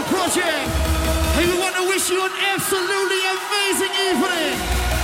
Project. And we want to wish you an absolutely amazing evening.